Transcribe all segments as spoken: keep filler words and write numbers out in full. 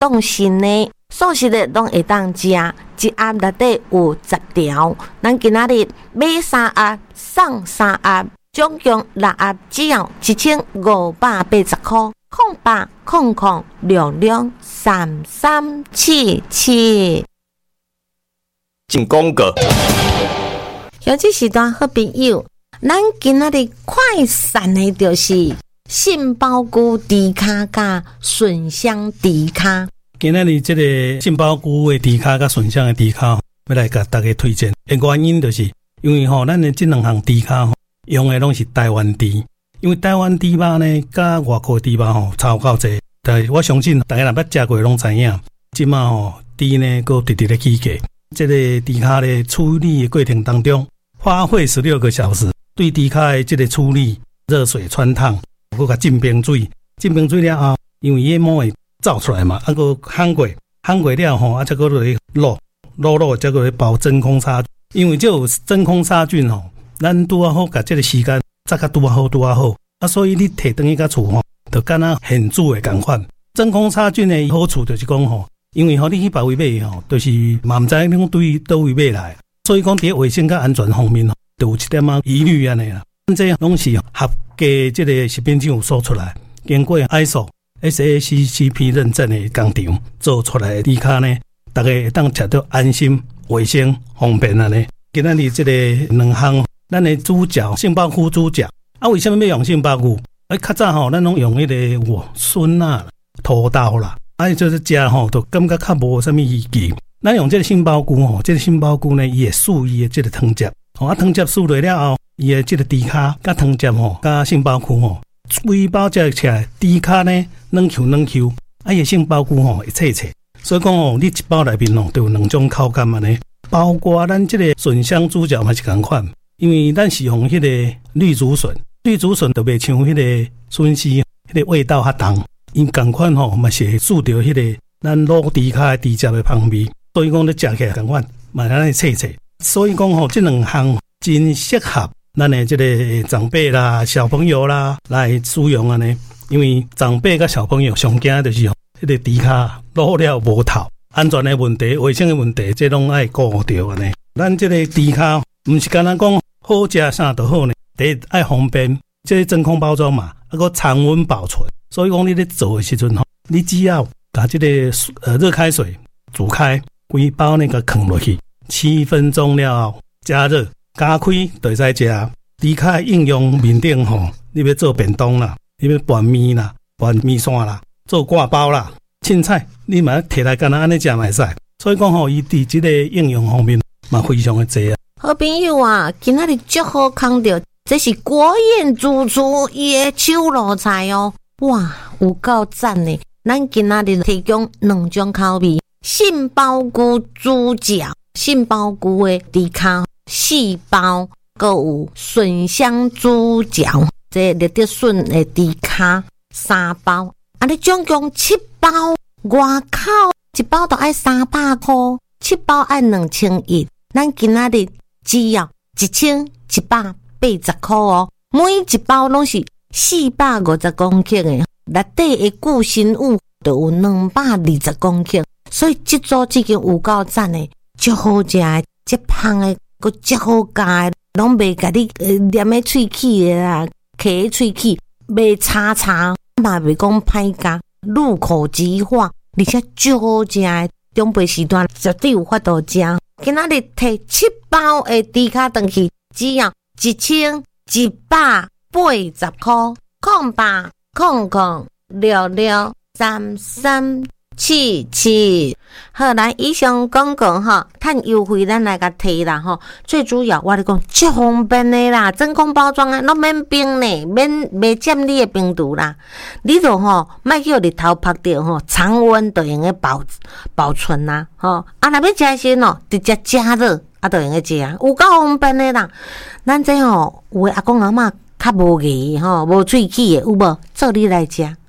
冻心的、素食的拢会当食，一盒内底有十条。咱今仔日买三盒送三盒，总共六盒只要一千五百八十块。空八空空六六三三七七。 进广告。 有这时段好朋友，咱今仔日快闪的就是杏鲍菇猪脚甲笋香猪脚。 今仔日这个杏鲍菇的猪脚甲笋香的猪脚，要来甲大家推荐的原因就是，因为吼，咱的这两项猪脚吼，用的拢是台湾猪。因为台湾猪肉呢，甲外国猪肉吼差够济，但是我相信大家若捌食过拢知影，即马吼猪呢，佫直直咧起价。这个猪脚咧处理的过程当中，花费十六个小时，对猪脚的这个处理，热水穿烫，佫甲浸冰水，浸冰水了后，因为叶膜会走出来嘛，啊佫烘过，烘过了吼，啊再佫落去卤，卤卤再佫去包真空杀菌，因为这有真空杀菌吼，咱拄啊好甲这个时间。炸甲拄好拄好，啊，所以你摕转去甲厝吼，就敢若现煮的共款。真空杀菌的好处就是讲吼，因为吼你去别位买吼，就是嘛毋知你讲对倒位买来，所以讲伫卫生甲安全方面吼，就有一点仔疑虑安尼啦。这拢是合格这个食品厂有说出来，经过 I S O S A C C P 认证的工厂做出来的猪脚呢，大家会当吃到安心、卫生、方便安尼。今仔日这个两项。咱的猪脚，杏鲍菇猪脚，啊，为什么要用杏鲍菇？哎，较早吼，咱拢用迄个哇笋啊、土豆啦，啊，就是食吼，就感觉较无啥物意见。咱用这个杏鲍菇吼，这个杏鲍菇呢，伊会素伊的这个汤汁，吼啊，汤汁素落了后，伊的这个猪脚甲汤汁吼，甲杏鲍菇吼，规包食起来，猪脚呢软 Q 软 Q， 啊，伊杏鲍菇吼会脆脆，所以讲哦，你一包内面吼，就有两种口感安尼，包括咱这个笋香猪脚嘛是共款。因为咱是用迄个绿竹笋，绿竹笋就袂像迄个笋丝，迄个味道较重。因共款吼，嘛是会注着迄个咱卤猪脚的猪汁的香味，所以讲你食起来共款，嘛安尼脆脆。所以讲吼，这两项真适合咱的这个长辈啦、小朋友啦来使用安尼。因为长辈甲小朋友上惊就是吼，迄个猪脚卤了无透，安全的问题、卫生的问题，这拢爱顾着安尼。咱这个猪脚毋是干那讲。好食啥就好呢？第一爱方便，这个真空包装嘛，啊个常温保存。所以讲你咧做的时阵吼，你只要把这个呃热开水煮开，规包那个放落去，七分钟了后加热，加开就会使食。猪脚应用面顶吼，你要做便当啦，你要拌面啦、拌面线啦，做挂包啦，凊彩你嘛摕来干那安尼食嘛会使。所以讲吼，伊伫这个应用方面嘛非常的济啊。 好朋友啊，今仔日足好康到，这是国宴主厨伊的手路菜哦，哇，有够赞的！咱今仔日提供两种口味：杏鲍菇猪脚、杏鲍菇的猪脚四包，还有笋香猪脚，这绿竹笋的猪脚三包，啊，你总共七包，外口一包都要三百块，七包要两千一，咱今仔日。只要一千一百八十块哦，每一包拢是四百五十公克的，内底的固形物就有两百二十公克，所以这组已经有够赞的，足好食的，足香的，佮足好加的，拢袂甲你呃黏在喙齿的啦，卡在喙齿，袂叉叉，嘛袂讲歹加，入口即化，而且足好食的，中杯时段绝对有法度食。今仔日摕七包的猪脚回去，只要一千一百八十块，空八空空六六三三七七。好，来以上广告吼，趁优惠咱来甲摕啦吼。最主要我咧讲，足方便的啦，真空包装啊，拢免冰呢，免袂占你的冰度啦。你就吼，莫叫日头晒着吼，常温就用个保保存啦，吼。啊，若要食的时喏，直接加热，啊，就用个食，有够方便的啦。咱这吼，有的阿公阿嬷较无牙吼，无喙齿的，有无？做你来食，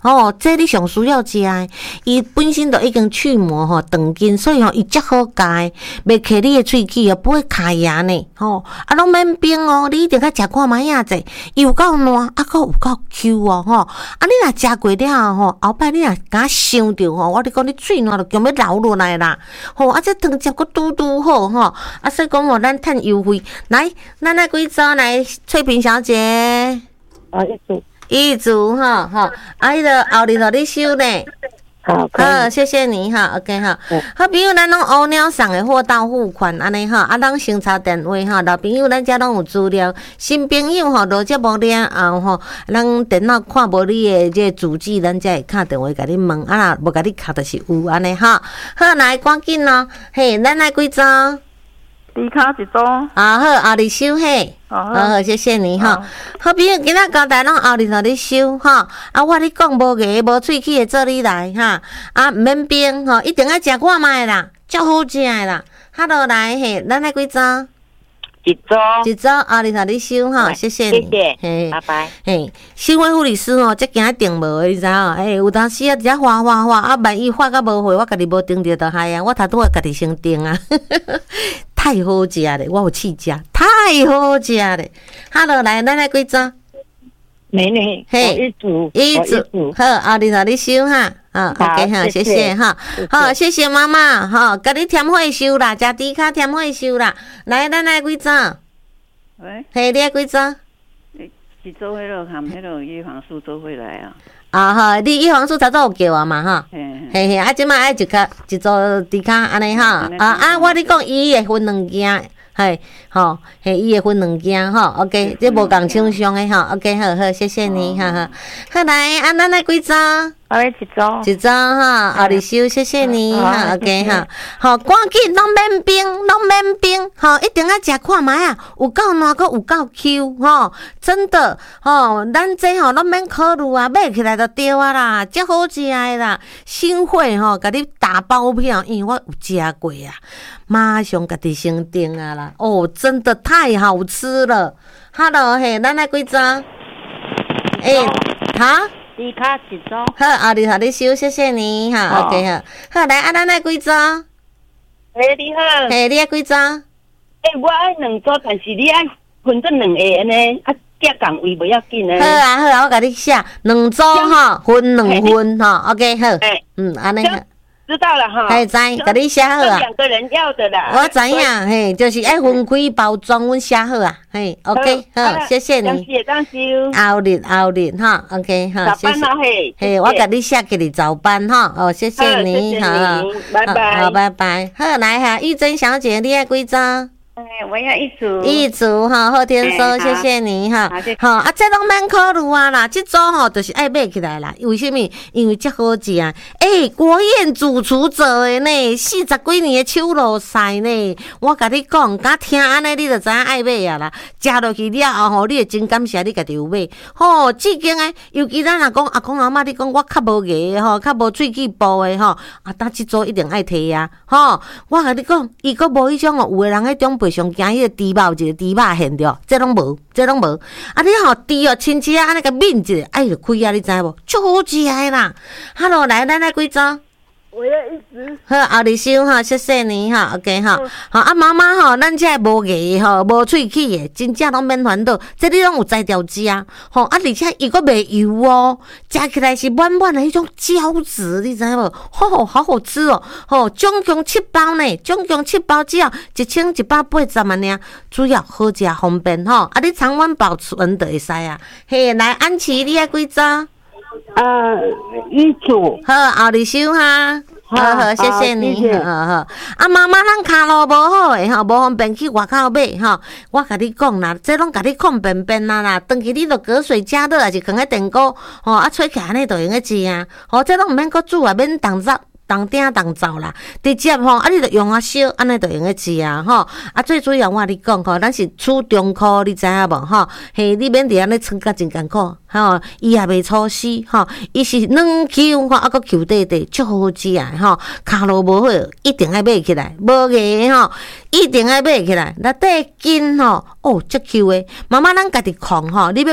哦，这你上需要食的，伊本身就已经去膜吼长筋，所以吼伊足好食，袂揢你的喙齿哦，不会卡牙呢，吼啊拢免冰哦，你一定较食看卖影者，伊有够烂，啊够有够 Q 哦，吼啊你若食过了吼，后摆你若敢想着吼，我你讲你喙烂就强要流落来啦，吼啊这汤汁阁拄拄好吼，啊所以讲吼咱趁优惠，来咱来几组来翠萍小姐， 啊一组。 一组哈哈，啊，迄个后日互你收呢。 好， 好，谢谢你哈 ，OK 哈。好朋友，咱拢乌鸟送的货到付款安尼哈，啊，咱先查电话哈，老朋友咱遮拢有资料，新朋友吼，落节目了后吼，咱电脑看无你的这主机，咱才会敲电话甲你问，啊，无甲你敲就是有安尼哈。好，来赶紧咯，嘿，咱来几组？ 低卡一组。 啊好，后日收嘿。好好，谢谢你哈。好朋友，今仔交代拢后日互你收哈。啊，我你讲无牙无喙齿的做你来哈。啊，毋免冰吼，一定要食看卖啦，足好食的啦。哈落来嘿，咱来几组？ 一组。 一组后日互你收哈，谢谢你。 谢谢。 嘿， 拜拜。 嘿，新闻护理师哦，这惊定无的，你知影？嘿，有当时啊，只画画画啊，万一画甲无会，我家己无定着就害啊，我头拄啊家己先定啊。太好食咧，我有试食，太好食咧。哈落来，咱来几组？ 美女， 嘿， 一组， 一组，好，后日互你收哈。啊 ，OK 哈，谢谢哈，好，谢谢妈妈，好，甲你添会收啦，食猪脚添会收啦。来，咱来几组？ 喂， 嘿，你来几组？ 是做迄落含迄落预防素做回来啊。 啊哈，你预防素早早有叫啊嘛哈，嘿嘿，啊即摆爱一颗一组猪脚安尼哈，啊啊，我你讲伊会分两件，嘿，吼，嘿，伊会分两件吼 ，OK， 这无共厂商的吼 ，OK， 好好，谢谢你，哈哈，好来，啊，咱来几组？ 我来一组， 一组哈，后日收，谢谢你哈 ，OK 哈，好，赶紧拢免冰，拢免冰，吼，一定要食看卖啊，有够烂，阁有够 Q 吼，真的吼，咱这吼拢免考虑啊，买起来就对啊啦，足好食的啦，新货吼，甲你打包票，因为我有食过啊，马上家己先订啊啦，哦，真的太好吃了。Hello， 嘿，咱来几组？诶，哈？ 低卡一组。 好，后日互你收，谢谢你哈。OK 好，好来，啊，咱来几组？ 嘿，你好。 嘿，你爱几组？ 诶，我爱两组，但是你爱分做两个安尼，啊，加共位不要紧诶。 好啊，好啊，我甲你写两组吼，分两份吼。OK 好。 诶， 嗯，安尼。 知道了哈， 嘿，知，甲你写好啊。 两个人要的啦。 我知影，嘿，就是爱分开包装，阮写好啊。嘿 ，OK， 好，谢谢你。 谢谢，当收。 后日，后日哈 ，OK， 好，谢谢。 早班咯，嘿。 嘿，我甲你写给你早班哈。哦，谢谢你，好， 拜拜。 好，拜拜。好，来哈，玉珍小姐，你爱几组？ 哎，我要一组。 一组哈，后天收，谢谢你哈。好啊，这拢免考虑啊啦，这组吼就是爱买起来啦。为什么？因为这好食啊！诶，国宴主厨做的呢，四十几年的手路菜呢。我甲你讲，敢听安尼，你就知影爱买啊啦。食落去了后吼，你会真感谢你家己有买。吼，至今诶，尤其咱若讲阿公阿嬷，你讲我较无牙吼，较无喙齿部的吼，啊，当这组一定爱摕啊。吼，我甲你讲，伊阁无迄种哦，有诶人喺中辈上惊迄个猪肉，一个猪肉现着，这拢无，这拢无。啊，你吼猪哦，亲戚啊，安尼甲抿一下，哎，就开啊，你知无？足好食的啦。哈喽，来，咱来几组？ 我要一直。 好，后日收哈，谢谢你哈 ，OK 哈。好啊，妈妈吼，咱这无牙吼，无喙齿的，真正拢免烦恼，这你拢有才调食吼啊，而且伊阁袂油哦，食起来是满满的迄种胶质，你知无？吼，好好吃哦，吼，总共七包呢，总共七包只要一千一百八十万尔，主要好食方便吼，啊，你常温保存就会使啊。嘿，来安琪，你爱几组？ 呃，一组。 好，后日收哈。好好，谢谢你。好好，啊，妈妈，咱骹路无好诶吼，无方便去外口买吼。我甲你讲啦，这拢甲你控便便啦啦，转去你著隔水加热，还是放喺电锅吼，啊，吹起安尼就用个食啊。吼，这拢毋免搁煮啊，免动灶。动鼎动灶啦，直接吼，啊，你著用啊烧，安尼著用个食啊，吼，啊，最主要我甲你讲吼，咱是厝中苦，你知影无吼？嘿，你免伫安尼穿甲真艰苦，吼，伊也袂粗死，吼，伊是软 Q 吼，啊，搁 Q 底底，足好食啊，吼，骹路无好，一定爱买起来，无牙吼，一定爱买起来，内底筋吼，哦，足 Q 诶，妈妈咱家己控吼，你要讲。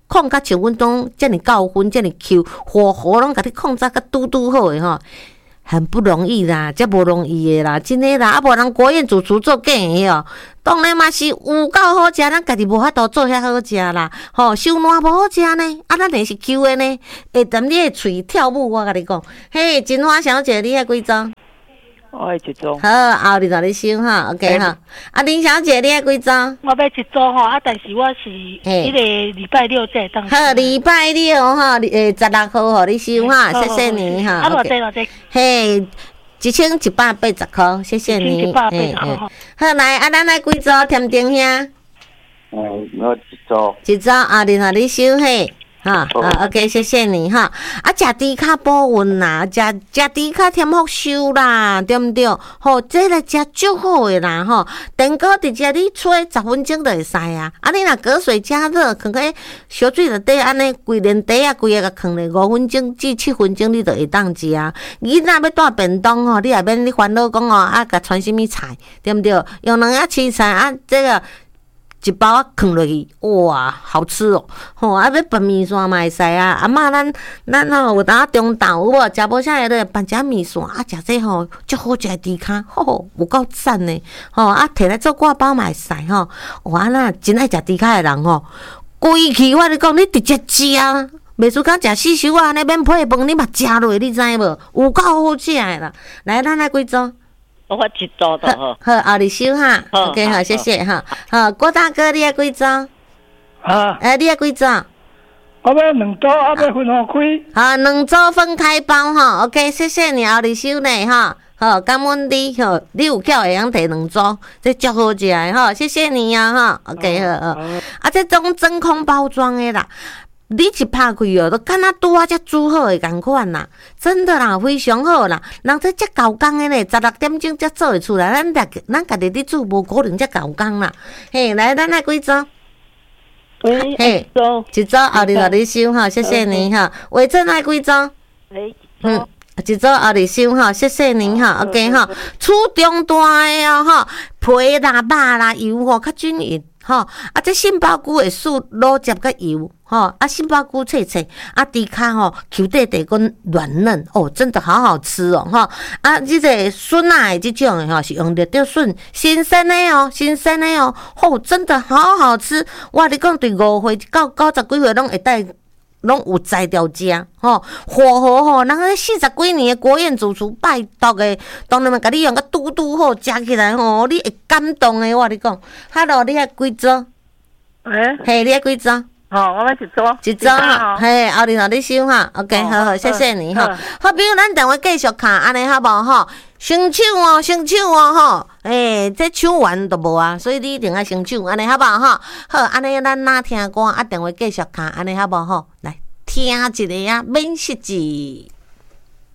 控甲像阮种遮尔高分，遮尔 Q， 火候拢甲你控制甲拄拄好诶吼。很不容易啦，这无容易的啦，真诶啦，啊无人国宴主厨做假的哦，当然嘛是有够好食，咱家己无法度做遐好食啦，吼、哦，收烂无好食呢，啊咱连是 Q 的呢，会踮你的喙跳舞，我甲你讲，嘿，金花小姐，你遐几钟？ 我一组。 好，后日就你收哈 ，OK 哈。啊，林小姐，你遐几钟？ 我要一组吼，啊，但是我是迄个礼拜六才当。 好，礼拜六哈，诶，十六号互你收哈，谢谢你哈。 啊，偌济偌济。 嘿，一千一百八十块，谢谢你。 一千一百八十块。 好，来，啊，咱来几组甜甜兄？ 嗯，我一组。 一组啊，然后你收嘿。哈啊 ，OK， 谢谢你哈。啊，食猪脚补运啦，食食猪脚添福寿啦，对毋对？吼，这来食足好诶啦吼。电锅直接你吹十分钟就会使啊。啊，你若隔水加热，放喺烧水内底，安尼规连底啊，规个甲放咧五分钟至七分钟，你就会当食啊。囡仔要带便当吼，你也免你烦恼讲哦，啊，甲传什么菜，对毋对？用两下青菜啊，这个。一包啊，放落去，哇，好吃哦！吼、哦，啊，要拌面线嘛会使啊。阿嬷，咱咱吼有当中昼有无？食无啥个拌只面线啊，食这吼足好食猪脚，吼有够赞呢！吼、哦、啊，摕来做挂包嘛会使吼。哇，安那真爱食猪脚的人吼，规气我你讲，你直接食啊！袂输讲食四手啊，安尼免配饭，你嘛食落，你知无？有够好食的啦！来，咱来几组？ 我一组的吼， 好，后日收哈 ，OK 好，谢谢哈。好，郭大哥，你要几组？ 啊， 哎，你要几组？ 我要两组，啊，要分互开。 好，两组分开包哈 ，OK， 谢谢你，后日收呢哈。好，感恩你吼，你有叫会晓摕两组，这足好食的哈，谢谢你啊哈 ，OK 好好。啊，这种真空包装的啦。你一拍开哦，都敢若拄啊才煮好的共款啦，真的啦，非常好啦。人这遮高工的咧，十六点钟才做会出来，咱咱咱家己咧煮，无可能遮高工啦。嘿，来，咱来几组？嘿，一组后日互你收哈，谢谢你哈。伟正来几组？嗯。一组后日收哈，谢谢您哈 ，OK 哈。厝中大的哦哈，皮啦、肉啦、油吼较均匀吼。啊，这杏鲍菇会输卤汁甲油吼，啊杏鲍菇脆脆，啊猪脚吼 Q 弟弟跟软嫩哦，真的好好吃哦哈。啊，这个笋啊的这种的吼是用绿豆笋，新鲜的哦，新鲜的哦，吼真的好好吃。我你讲对五岁到九十几岁拢会带。拢有才调食吼，火候吼，人个四十几年的国宴主厨拜托的，当然嘛，甲你用个拄拄好，食起来吼，你会感动的。我你讲 ，Hello， 你遐几组？ 诶， 嘿，你遐几组？ 好，我要一组， 一组哈，嘿，后日互你收哈 ，OK， 好好，谢谢你哈。好，比如咱电话继续卡，安尼好无吼？先唱哦，先唱哦，吼，诶，这唱完都无啊，所以你一定要先唱，安尼好无吼？好，安尼咱哪听歌啊？电话继续卡，安尼好无吼？来听一个啊，免失字。